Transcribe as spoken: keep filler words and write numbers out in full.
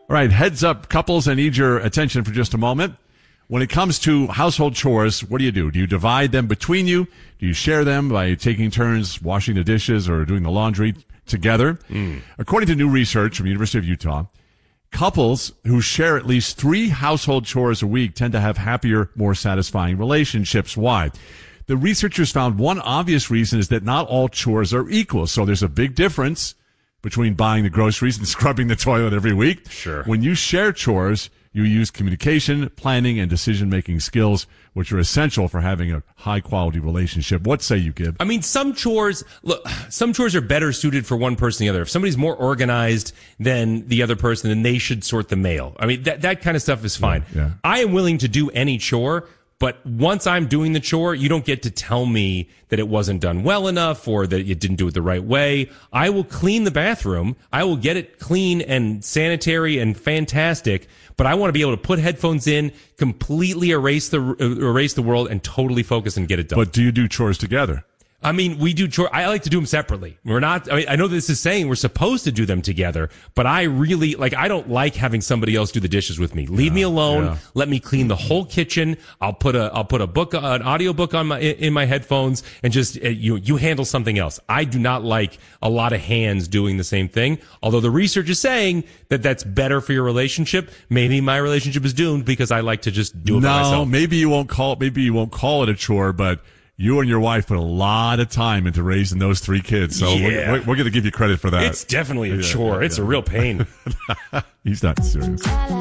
All right, heads up, couples, I need your attention for just a moment. When it comes to household chores, what do you do? Do you divide them between you? Do you share them by taking turns washing the dishes or doing the laundry together? Mm. According to new research from the University of Utah, couples who share at least three household chores a week tend to have happier, more satisfying relationships. Why? The researchers found one obvious reason is that not all chores are equal. So there's a big difference between buying the groceries and scrubbing the toilet every week. Sure. When you share chores, you use communication, planning, and decision-making skills, which are essential for having a high-quality relationship. What say you, Gib? I mean, some chores, look, some chores are better suited for one person than the other. If somebody's more organized than the other person, then they should sort the mail. I mean, that, that kind of stuff is fine. Yeah, yeah. I am willing to do any chore, but once I'm doing the chore, you don't get to tell me that it wasn't done well enough or that you didn't do it the right way. I will clean the bathroom. I will get it clean and sanitary and fantastic, but I want to be able to put headphones in, completely erase the erase the world, and totally focus and get it done. But do you do chores together? I mean, we do chores. I like to do them separately. We're not, I mean, I know this is saying we're supposed to do them together, but I really, like, I don't like having somebody else do the dishes with me. Leave yeah, me alone. Yeah. Let me clean the whole kitchen. I'll put a, I'll put a book, an audio book on my, in my headphones and just, uh, you, you handle something else. I do not like a lot of hands doing the same thing. Although the research is saying that that's better for your relationship. Maybe my relationship is doomed because I like to just do it no, by myself. No, maybe you won't call, maybe you won't call it a chore, but you and your wife put a lot of time into raising those three kids, so yeah. we're, we're going to give you credit for that. It's definitely a yeah, chore. yeah, it's yeah. a real pain. He's not serious.